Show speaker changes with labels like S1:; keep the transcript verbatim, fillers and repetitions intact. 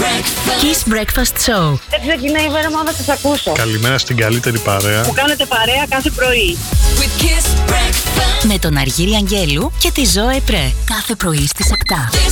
S1: Kiss Breakfast Show.
S2: Δεν ξεκινάει η μέρα μου να σας ακούσω.
S3: Καλημέρα στην καλύτερη παρέα.
S2: Που κάνετε παρέα κάθε πρωί.
S1: With Kiss Breakfast. Με τον Αργύρη Αγγέλου και τη Ζωέ Πρέ. Κάθε πρωί στις επτά.